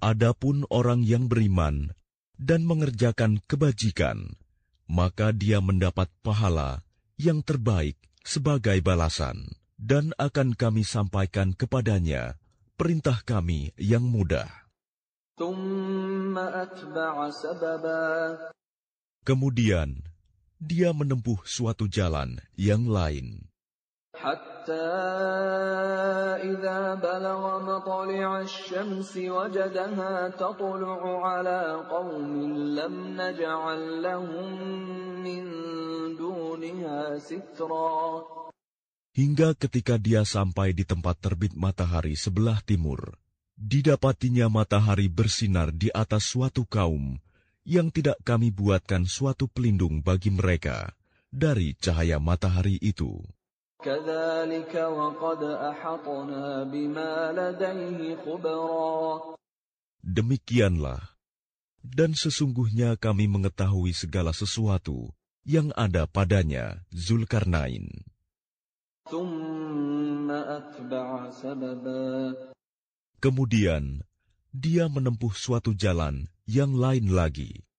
Adapun orang yang beriman dan mengerjakan kebajikan, maka dia mendapat pahala yang terbaik sebagai balasan, dan akan kami sampaikan kepadanya perintah kami yang mudah. Kemudian dia menempuh suatu jalan yang lain. حتى إذا بلغ مطلع الشمس وجدها تطلع على قوم لم نجعل لهم من دونها سترا. Hingga ketika dia sampai di tempat terbit matahari sebelah timur, didapatinya matahari bersinar di atas suatu kaum yang tidak kami buatkan suatu pelindung bagi mereka dari cahaya matahari itu. كذلك وقد أحطنا بما لديه خبرا. Demikianlah, dan sesungguhnya kami mengetahui segala sesuatu yang ada padanya, Zulkarnain. ثم أتبع سببا. Kemudian dia menempuh suatu jalan yang lain lagi.